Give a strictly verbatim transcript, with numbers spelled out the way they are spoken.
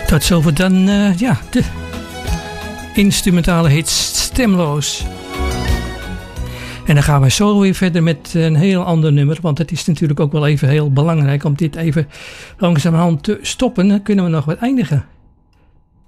Tot zover dan, uh, ja, de instrumentale hits Stemloos. En dan gaan we zo weer verder met een heel ander nummer. Want het is natuurlijk ook wel even heel belangrijk om dit even langzamerhand te stoppen. Dan kunnen we nog wat eindigen.